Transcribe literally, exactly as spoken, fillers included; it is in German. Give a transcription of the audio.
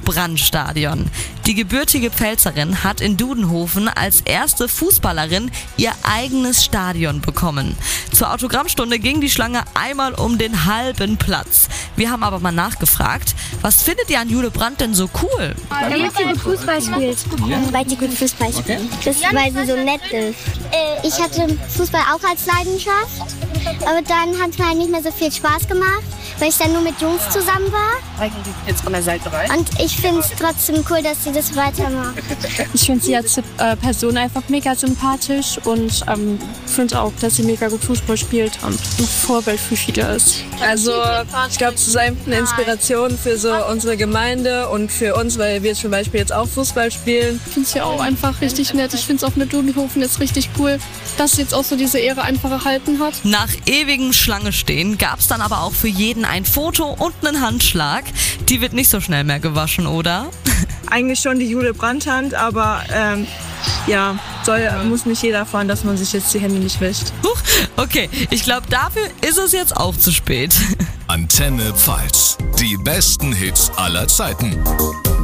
Jule-Brandt-Stadion. Die gebürtige Pfälzerin hat in Dudenhofen als erste Fußballerin ihr eigenes Stadion bekommen. Zur Autogrammstunde ging die Schlange einmal um den halben Platz. Wir haben aber mal nachgefragt, was findet ihr an Jule Brandt denn so cool? Weil sie gut Fußball spielt. Weil sie gut Fußball spielt. Das, weil sie so nett ist. Ich hatte Fußball auch als Leidenschaft, aber dann hat es mir halt nicht mehr so viel Spaß gemacht, weil ich dann nur mit Jungs zusammen war. Jetzt von der Seite rein. Und ich finde es trotzdem cool, dass sie das weitermacht. Ich finde sie als äh, Person einfach mega sympathisch und ähm, finde auch, dass sie mega gut Fußball spielt und ein Vorbild für viele ist. Also ich glaube, es ist einfach eine Inspiration für so unsere Gemeinde und für uns, weil wir zum Beispiel jetzt auch Fußball spielen. Ich finde sie auch einfach richtig nett. Ich finde es auch mit Dudenhofen jetzt richtig cool, dass sie jetzt auch so diese Ehre einfach erhalten hat. Nach ewigem Schlange stehen gab es dann aber auch für jeden ein Foto und einen Handschlag. Die wird nicht so schnell mehr gewaschen, oder? Eigentlich schon die Jule Brandt-Hand, aber ähm, ja, soll, muss nicht jeder erfahren, dass man sich jetzt die Hände nicht wäscht. Huch, okay, ich glaube, dafür ist es jetzt auch zu spät. Antenne Pfalz. Die besten Hits aller Zeiten.